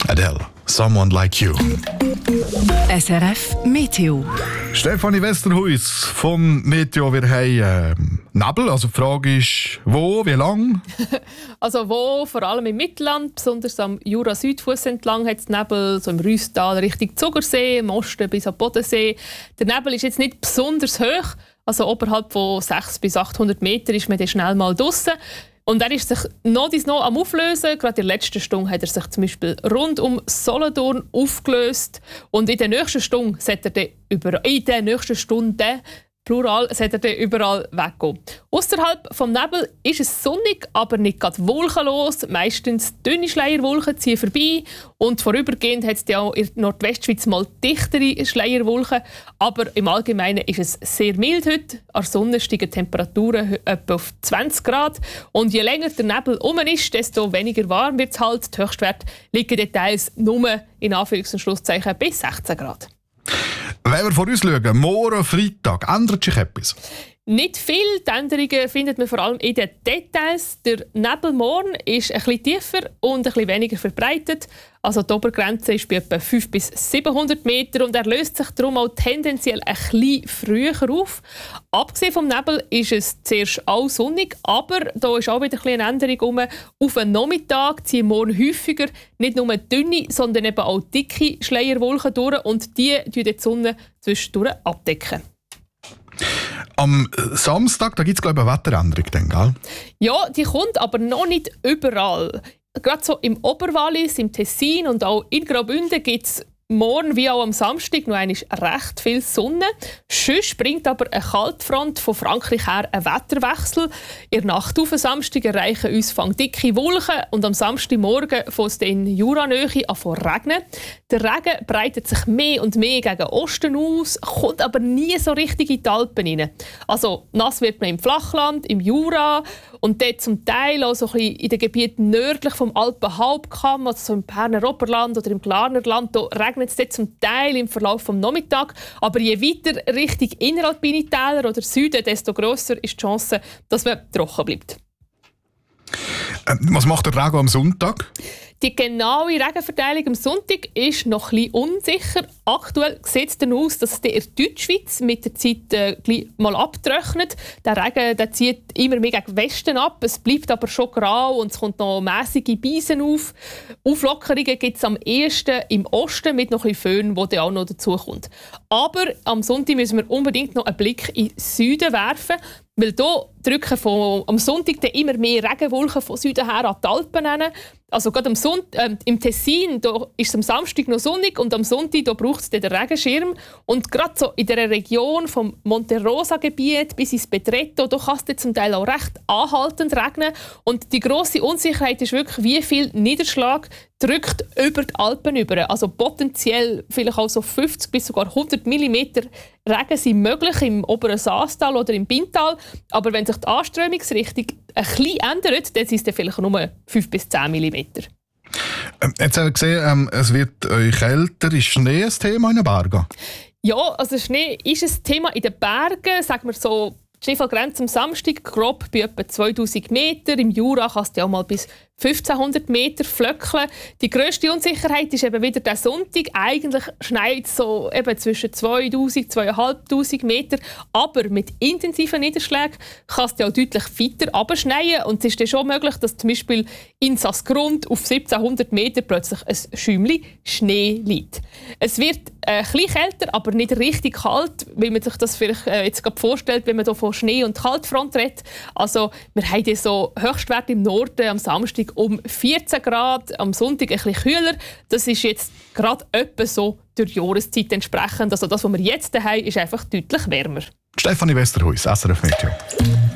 Adele, Someone Like You. SRF Meteo. Stefanie Westerhuis vom Meteo. Wir haben Nebel. Also die Frage ist, wo, wie lang? Also wo, vor allem im Mittelland, besonders am Jura-Südfuss entlang, hat es Nebel, so im Rüsstal Richtung Zugersee, im Osten bis am Bodensee. Der Nebel ist jetzt nicht besonders hoch, also oberhalb von 600 bis 800 Meter ist man dann schnell mal draussen. Und er ist sich noch am Auflösen. Gerade in der letzten Stunde hat er sich zum Beispiel rund um Solothurn aufgelöst. Und in der nächsten Stunde sollte er dann überall weggehen. Ausserhalb vom Nebel ist es sonnig, aber nicht gerade wolkenlos. Meistens dünne Schleierwolken ziehen vorbei. Und vorübergehend hat es ja auch in der Nordwestschweiz mal dichtere Schleierwolken. Aber im Allgemeinen ist es sehr mild heute. An der Sonne steigen die Temperaturen etwa auf 20 Grad. Und je länger der Nebel um ist, desto weniger warm wird es halt. Die Höchstwerte liegen details nur in Anführungs- und Schlusszeichen bis 16 Grad. Wenn wir vor uns schauen, morgen Freitag, ändert sich etwas? Nicht viel. Die Änderungen findet man vor allem in den Details. Der Nebel morgen ist ein bisschen tiefer und ein bisschen weniger verbreitet. Also die Obergrenze ist bei etwa 500 bis 700 Meter und er löst sich darum auch tendenziell ein bisschen früher auf. Abgesehen vom Nebel ist es zuerst auch sonnig, aber da ist auch wieder ein bisschen eine Änderung. Auf den Nachmittag ziehen morgen häufiger nicht nur dünne, sondern eben auch dicke Schleierwolken durch und die die Sonne zwischendurch abdecken. Am Samstag gibt es, glaube ich, eine Wetteränderung, dann, gell? Ja, die kommt aber noch nicht überall. Gerade so im Oberwallis, im Tessin und auch in Graubünden gibt es morgen wie auch am Samstag noch einmal recht viel Sonne. Sonst bringt aber eine Kaltfront von Frankreich her einen Wetterwechsel. In der Nacht auf den Samstag erreichen uns dicke Wolken und am Samstagmorgen fängt es in Juranähe an zu regnen. Der Regen breitet sich mehr und mehr gegen Osten aus, kommt aber nie so richtig in die Alpen rein. Also nass wird man im Flachland, im Jura und dort zum Teil auch so ein bisschen in den Gebieten nördlich vom Alpenhauptkamm, also so im Berner Oberland oder im Glarnerland, da regnet es dort zum Teil im Verlauf des Nachmittags. Aber je weiter Richtung inneralpine Täler oder Süden, desto grösser ist die Chance, dass man trocken bleibt. Was macht der Regen am Sonntag? Die genaue Regenverteilung am Sonntag ist noch ein bisschen unsicher. Aktuell sieht es dann aus, dass es in der Deutschschweiz mit der Zeit gleich mal abtrocknet. Der Regen zieht immer mehr gegen Westen ab. Es bleibt aber schon grau und es kommt noch mäßige Beisen auf. Auflockerungen gibt es am ehesten im Osten mit noch ein bisschen Föhn, der dann auch noch dazukommt. Aber am Sonntag müssen wir unbedingt noch einen Blick in den Süden werfen. Weil hier drücken am Sonntag dann immer mehr Regenwolken von Süden her an die Alpen hin. Also gerade im Tessin da ist es am Samstag noch sonnig und am Sonntag da braucht es den Regenschirm. Und gerade so in der Region vom Monte Rosa-Gebiet bis ins Bedretto, da kann es zum Teil auch recht anhaltend regnen. Und die grosse Unsicherheit ist wirklich, wie viel Niederschlag drückt über die Alpen über. Also potenziell vielleicht auch so 50 bis sogar 100 mm Regen sind möglich im oberen Saastal oder im Bintal. Aber wenn sich die Anströmungsrichtung ein bisschen ändert, dann sind es vielleicht nur 5 bis 10 mm. Jetzt haben wir gesehen, es wird kälter. Ist Schnee ein Thema in den Bergen? Ja, also Schnee ist ein Thema in den Bergen. Sagen wir so, die Schneefallgrenze am Samstag grob bei etwa 2000 Meter. Im Jura kann es ja auch mal bis 1500 Meter flöckeln. Die grösste Unsicherheit ist eben wieder der Sonntag. Eigentlich schneit es so eben zwischen 2000 und 2500 Meter. Aber mit intensiven Niederschlägen kann es ja auch deutlich weiter abschneien. Und es ist dann schon möglich, dass zum Beispiel in Sassgrund auf 1700 Meter plötzlich ein Schäumchen Schnee liegt. Es wird ein bisschen kälter, aber nicht richtig kalt, wie man sich das vielleicht jetzt gerade vorstellt, wenn man hier von Schnee- und Kaltfront redet. Also wir haben hier so Höchstwerte im Norden am Samstag um 14 Grad, am Sonntag ein bisschen kühler. Das ist jetzt gerade etwa so durch die Jahreszeit entsprechend. Also das, was wir jetzt haben, ist einfach deutlich wärmer. Stefanie Westerhuis, SRF Meteo.